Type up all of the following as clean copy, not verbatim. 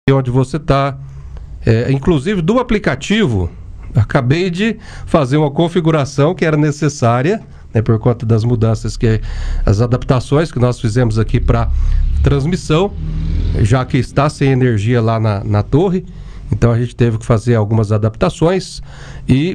onde você está, inclusive do aplicativo. Acabei de fazer uma configuração que era necessária, né, por conta das mudanças, as adaptações que nós fizemos aqui para transmissão, já que está sem energia lá na torre. Então a gente teve que fazer algumas adaptações e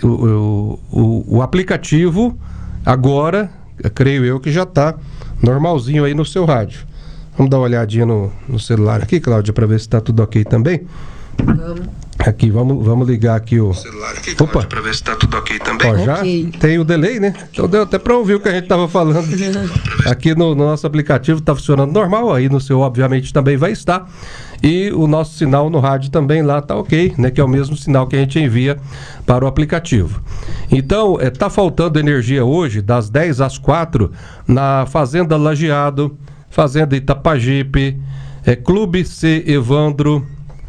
o aplicativo agora, creio eu, que já está normalzinho aí no seu rádio. Vamos dar uma olhadinha no celular aqui, Cláudia, para ver se está tudo ok também. Vamos. Aqui, vamos ligar aqui o celular aqui, Cláudia, para ver se está tudo ok também. Ó, já tem o delay, né? Então deu até para ouvir o que a gente estava falando. Aqui no nosso aplicativo está funcionando normal, aí no seu obviamente também vai estar. E o nosso sinal no rádio também lá está ok, né? Que é o mesmo sinal que a gente envia para o aplicativo. Então, está faltando energia hoje, das 10 às 4, na Fazenda Lajeado, Fazenda Itapajipe, Clube C Evandro,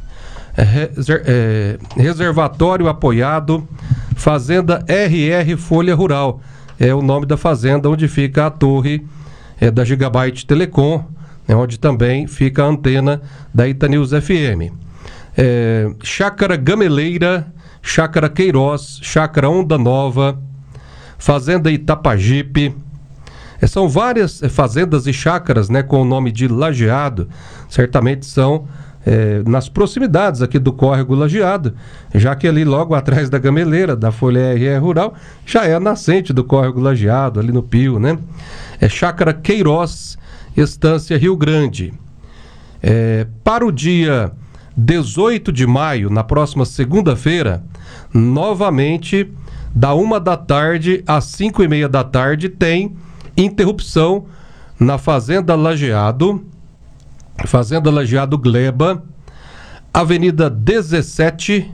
Reservatório Apoiado, Fazenda RR Folha Rural. É o nome da fazenda onde fica a torre da Gigabyte Telecom, onde também fica a antena da Itanews FM. Chácara Gameleira, Chácara Queiroz, Chácara Onda Nova, Fazenda Itapajipe. São várias fazendas e chácaras, né, com o nome de Lajeado. Certamente são nas proximidades aqui do córrego Lajeado, já que ali logo atrás da Gameleira, da Folha RR Rural, já é a nascente do córrego Lajeado, ali no Pio, né? Chácara Queiroz, Estância Rio Grande. Para o dia 18 de maio, na próxima segunda-feira, novamente, da 1 da tarde às 5:30 da tarde, tem interrupção na Fazenda Lajeado, Fazenda Lajeado Gleba, Avenida 17,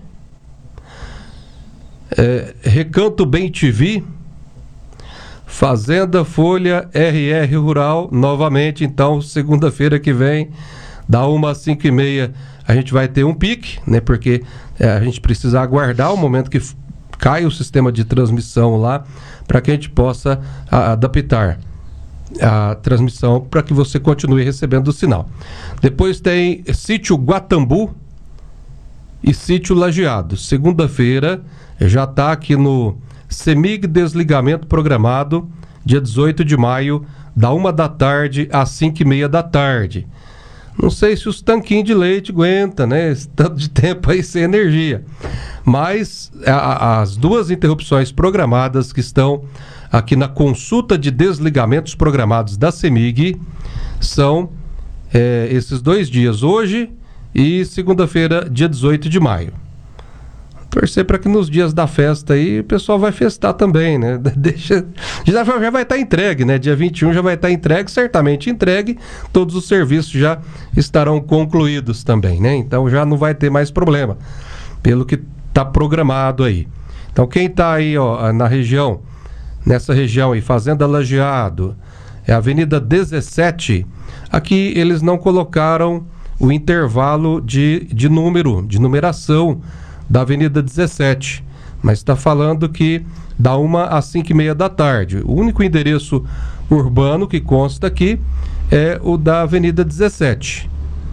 Recanto Bem TV, Fazenda Folha RR Rural, novamente. Então, segunda-feira que vem, da 1 às 5:30, a gente vai ter um pique, né? Porque a gente precisa aguardar o momento que cai o sistema de transmissão lá, para que a gente possa adaptar a transmissão para que você continue recebendo o sinal. Depois tem Sítio Guatambu e Sítio Lajeado. Segunda-feira já está aqui no CEMIG desligamento programado, dia 18 de maio, da 1 da tarde às 5:30 da tarde. Não sei se os tanquinhos de leite aguentam, né? Esse tanto de tempo aí sem energia. Mas as duas interrupções programadas que estão aqui na consulta de desligamentos programados da CEMIG são esses 2 dias, hoje e segunda-feira, dia 18 de maio. Torcer para que nos dias da festa aí o pessoal vai festar também, né? Já vai estar entregue, né? Dia 21 já vai estar entregue, certamente entregue. Todos os serviços já estarão concluídos também, né? Então já não vai ter mais problema, pelo que está programado aí. Então quem está aí, ó, na região, nessa região aí, Fazenda Lajeado, Avenida 17, aqui eles não colocaram o intervalo de numeração da Avenida 17, mas está falando que da 1 às 5:30 da tarde. O único endereço urbano que consta aqui é o da Avenida 17.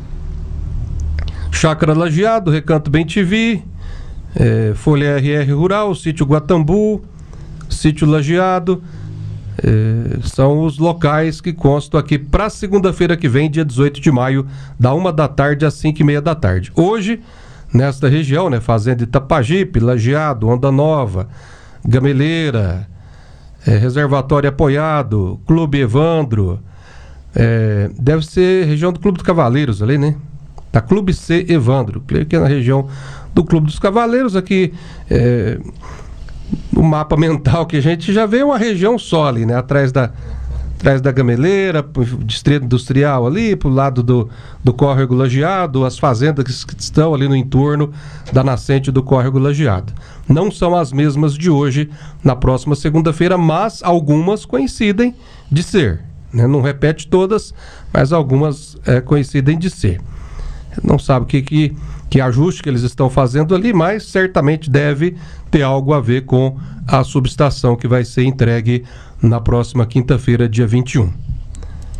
Chácara Lajeado, Recanto Bem TV, Folha RR Rural, Sítio Guatambu, Sítio Lajeado, são os locais que constam aqui para segunda-feira que vem, dia 18 de maio, da 1 da tarde às 5:30 da tarde. Hoje, nesta região, né, Fazenda Itapajipe, Lajeado, Onda Nova, Gameleira, Reservatório Apoiado, Clube Evandro, deve ser região do Clube dos Cavaleiros ali, né? Da Clube C Evandro, creio que é na região do Clube dos Cavaleiros. Aqui, o mapa mental que a gente já vê uma região só ali, né? Atrás da Gameleira, Distrito Industrial ali, pro lado do córrego Lajeado, as fazendas que estão ali no entorno da nascente do córrego Lajeado. Não são as mesmas de hoje, na próxima segunda-feira, mas algumas coincidem de ser, né? Não repete todas, mas algumas coincidem de ser. Não sabe que ajuste que eles estão fazendo ali, mas certamente deve ter algo a ver com a subestação que vai ser entregue na próxima quinta-feira, dia 21.